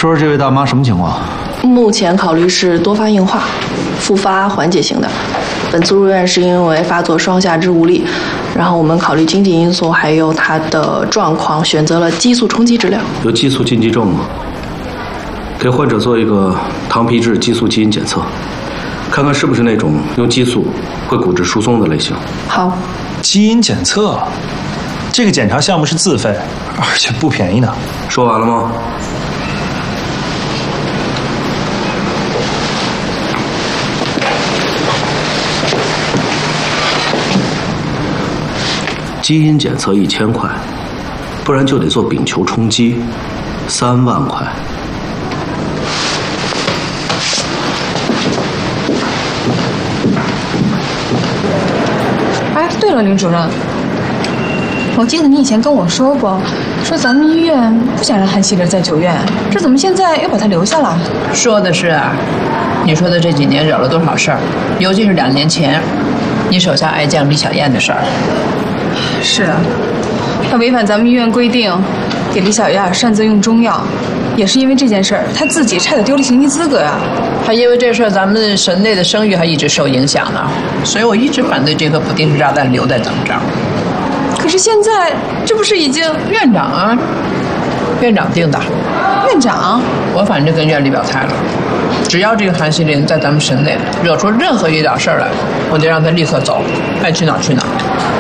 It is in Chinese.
说说这位大妈什么情况？ 目前考虑是多发硬化，复发缓解型的。本次入院是因为发作双下肢无力，然后我们考虑经济因素还有她的状况，选择了激素冲击治疗。 有激素禁忌症吗？给患者做一个糖皮质激素基因检测，看看是不是那种用激素会骨质疏松的类型。 好。 基因检测，这个检查项目是自费，而且不便宜呢。 说完了吗？基因检测1000块，不然就得做丙球冲击，3万块。 哎，对了，林主任，我记得你以前跟我说过，说咱们医院不想让韩希林在9院，这怎么现在又把他留下了？ 说的是啊，你说的这几年惹了多少事儿，尤其是2年前，你手下爱将李小燕的事儿。 是啊，他违反咱们医院规定，给李小燕擅自用中药，也是因为这件事儿，他自己差点丢了行医资格呀。 还因为这事儿，咱们省内的声誉还一直受影响呢。所以我一直反对这颗不定时炸弹留在咱们这儿。 可是现在这不是已经院长啊，院长定的。 院长， 我反正跟院里表态了，只要这个韩希林在咱们省内惹出任何一点事儿来，我就让他立刻走，爱去哪儿去哪儿。